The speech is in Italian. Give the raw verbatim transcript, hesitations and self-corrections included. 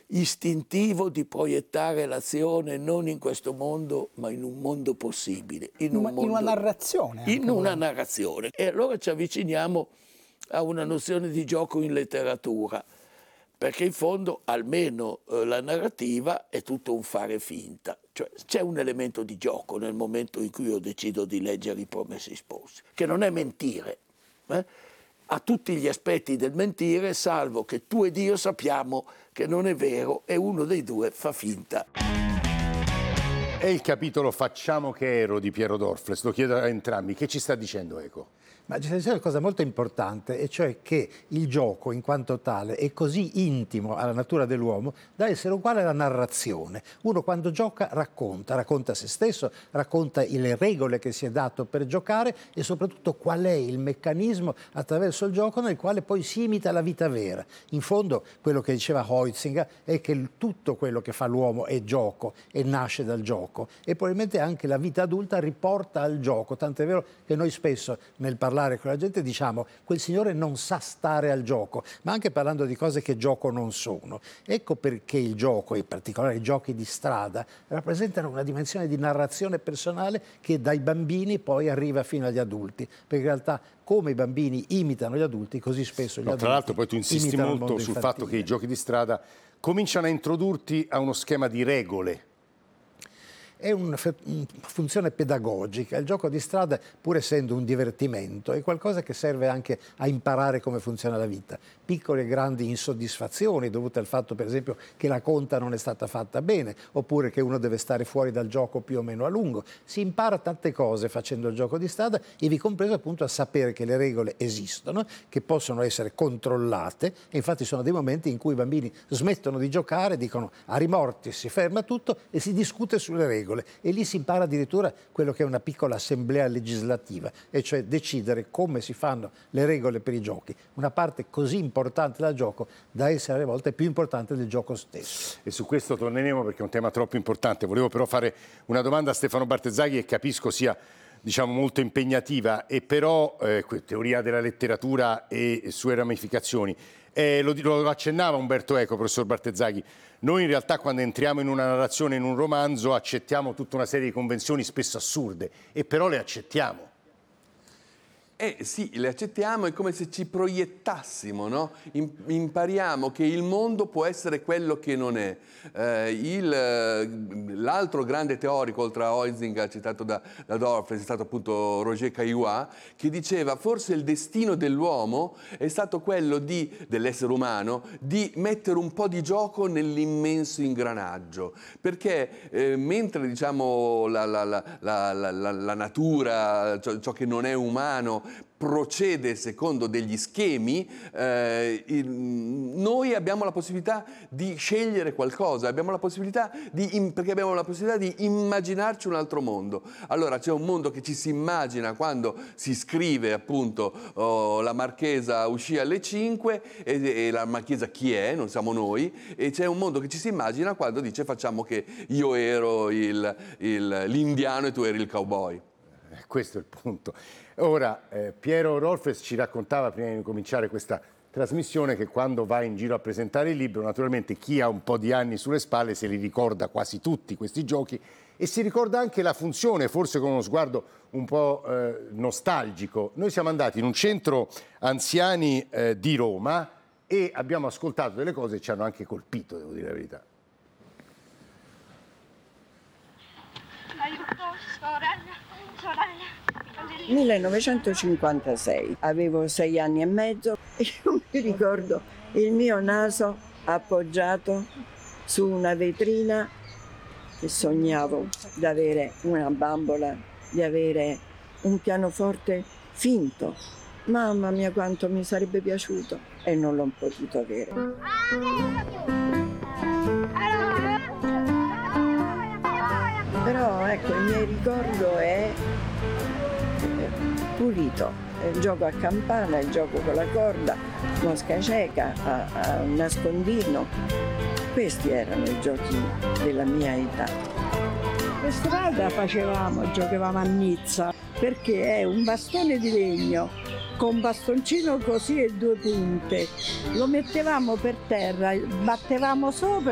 istintivo di proiettare l'azione non in questo mondo, ma in un mondo possibile. In, un ma, mondo, in una narrazione. Anche in una narrazione. E allora ci avviciniamo a una nozione di gioco in letteratura, perché in fondo almeno eh, la narrativa è tutto un fare finta. Cioè c'è un elemento di gioco nel momento in cui io decido di leggere I Promessi Sposi, che non è mentire. Eh? Ha tutti gli aspetti del mentire, salvo che tu ed io sappiamo che non è vero e uno dei due fa finta. È il capitolo Facciamo che ero di Piero Dorfles, lo chiedo a entrambi, che ci sta dicendo Eco? Ma ci sta dicendo una cosa molto importante, e cioè che il gioco in quanto tale è così intimo alla natura dell'uomo da essere uguale alla narrazione. Uno quando gioca racconta, racconta se stesso, racconta le regole che si è dato per giocare e soprattutto qual è il meccanismo attraverso il gioco nel quale poi si imita la vita vera. In fondo quello che diceva Huizinga è che tutto quello che fa l'uomo è gioco e nasce dal gioco, e probabilmente anche la vita adulta riporta al gioco, tant'è vero che noi spesso nel parlare con la gente diciamo quel signore non sa stare al gioco, ma anche parlando di cose che gioco non sono. Ecco perché il gioco, in particolare i giochi di strada, rappresentano una dimensione di narrazione personale che dai bambini poi arriva fino agli adulti, perché in realtà come i bambini imitano gli adulti, così spesso gli no, adulti tra l'altro poi tu insisti molto sul fatto che i giochi di strada cominciano a introdurti a uno schema di regole. È una funzione pedagogica. Il gioco di strada, pur essendo un divertimento, è qualcosa che serve anche a imparare come funziona la vita. Piccole e grandi insoddisfazioni dovute al fatto, per esempio, che la conta non è stata fatta bene, oppure che uno deve stare fuori dal gioco più o meno a lungo. Si impara tante cose facendo il gioco di strada, ivi compreso appunto a sapere che le regole esistono, che possono essere controllate, e infatti sono dei momenti in cui i bambini smettono di giocare, dicono a rimorti, si ferma tutto e si discute sulle regole. E lì si impara addirittura quello che è una piccola assemblea legislativa, e cioè decidere come si fanno le regole per i giochi. Una parte così importante del gioco da essere alle volte più importante del gioco stesso. E su questo torneremo perché è un tema troppo importante. Volevo però fare una domanda a Stefano Bartezzaghi, che capisco sia diciamo molto impegnativa, e però eh, teoria della letteratura e sue ramificazioni. Eh, lo, lo accennava Umberto Eco, professor Bartezzaghi, noi in realtà quando entriamo in una narrazione, in un romanzo, accettiamo tutta una serie di convenzioni spesso assurde, e però le accettiamo. Eh sì, le accettiamo, è come se ci proiettassimo, no? Impariamo che il mondo può essere quello che non è. Eh, il, l'altro grande teorico, oltre a Huizinga, citato da, da Dorfles, è stato appunto Roger Caillois, che diceva forse il destino dell'uomo è stato quello di, dell'essere umano, di mettere un po' di gioco nell'immenso ingranaggio. Perché eh, mentre diciamo la, la, la, la, la, la, la natura, ciò, ciò che non è umano, procede secondo degli schemi, eh, il, noi abbiamo la possibilità di scegliere qualcosa, abbiamo la possibilità di, perché abbiamo la possibilità di immaginarci un altro mondo. Allora c'è un mondo che ci si immagina quando si scrive appunto oh, la Marchesa uscì alle cinque e, e la Marchesa chi è? Non siamo noi, e c'è un mondo che ci si immagina quando dice facciamo che io ero il, il, l'indiano e tu eri il cowboy. Questo è il punto. Ora, eh, Piero Dorfles ci raccontava prima di cominciare questa trasmissione che quando va in giro a presentare il libro, naturalmente chi ha un po' di anni sulle spalle se li ricorda quasi tutti questi giochi, e si ricorda anche la funzione, forse con uno sguardo un po' eh, nostalgico. Noi siamo andati in un centro anziani eh, di Roma e abbiamo ascoltato delle cose che ci hanno anche colpito, devo dire la verità. Aiuto, sorella, sorella. millenovecentocinquantasei, avevo sei anni e mezzo e io mi ricordo il mio naso appoggiato su una vetrina che sognavo di avere una bambola, di avere un pianoforte finto. Mamma mia quanto mi sarebbe piaciuto e non l'ho potuto avere. Però ecco, il mio ricordo è pulito, il gioco a campana, il gioco con la corda, mosca cieca, a, a nascondino. Questi erano i giochi della mia età. Per strada facevamo, giocavamo a Nizza, perché è un bastone di legno con bastoncino così e due punte. Lo mettevamo per terra, battevamo sopra